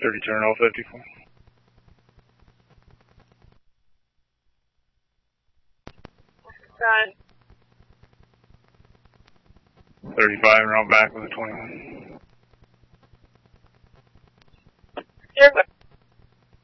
30 turn 054. 35 and route back with a 21. Sure,